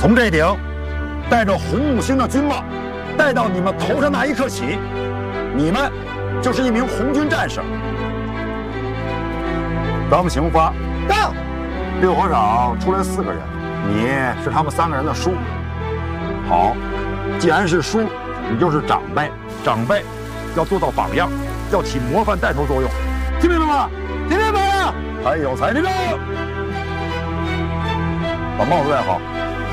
从这顶带着红木星的军帽戴到你们头上那一刻起，你们就是一名红军战士。咱们刑发， 到。 六合场出来4个人，你是他们3个人的叔。好，既然是叔，你就是长辈，长辈要做到榜样，要起模范带头作用，听明白吗？听明白了。还有才立正，把帽子戴好。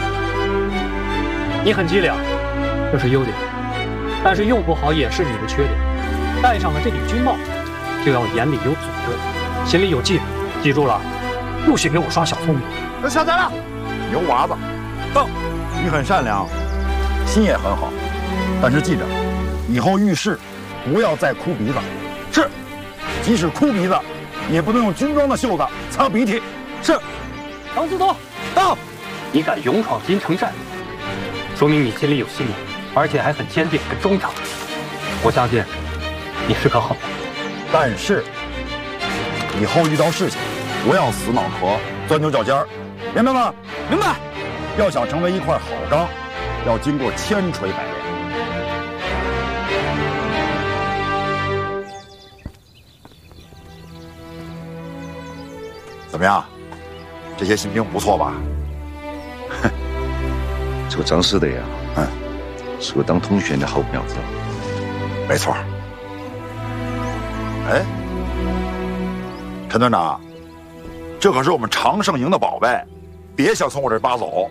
你很机灵，这是优点，但是用不好也是你的缺点。戴上了这顶军帽，就要眼里有组织，心里有计，记住了，不许给我耍小聪明。 都下台了。 牛娃子，到。你很善良，心也很好，但是记着，以后遇事不要再哭鼻子。是，即使哭鼻子，也不能用军装的袖子擦鼻涕。是。 唐司徒，到。你敢勇闯金城寨，说明你心里有信念，而且还很坚定跟忠诚。我相信你是个好人。 但是以后遇到事情，不要死脑壳、钻牛角尖儿，明白吗？ 明白。 要想成为一块好钢，要经过千锤百炼。怎么样？这些新兵不错吧？ 哼，这个张师德呀，是个当同学的好苗子。 没错。哎，陈团长，这可是我们常胜营的宝贝，别想从我这儿扒走。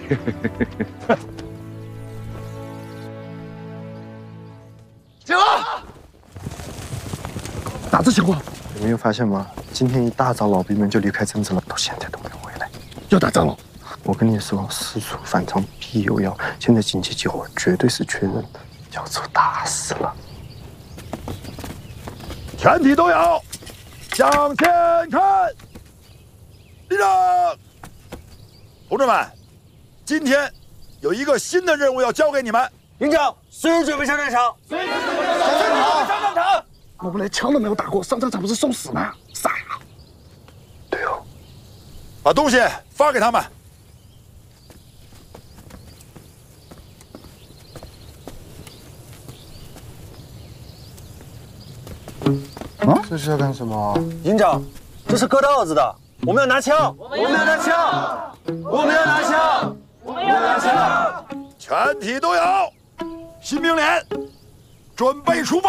集合！ 哪子情况？你没有发现吗？今天一大早老兵们就离开镇子了，到现在都没有回来。 要打仗了！ 我跟你说，事出反常必有妖。现在紧急集合，绝对是确认的，要出大事了。 全体都有，向前看，立正。同志们，今天有一个新的任务要交给你们。 营长，随时准备上战场。随时准备上战场。 我们连枪都没有打过，上战场不是送死吗？傻呀！对哦， 把东西发给他们。 这是要干什么？ 营长，这是割稻子的，我们要拿枪！我们要拿枪！我们要拿枪！我们要拿枪！ 全体都有，新兵连，准备出发。